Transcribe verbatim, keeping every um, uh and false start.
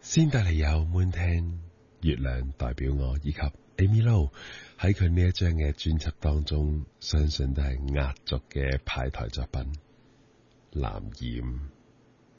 先帶嚟有滿聽月亮代表我，以及 Amy Lo 喺佢呢一張嘅專輯當中，相信都係壓軸嘅派台作品《藍染》。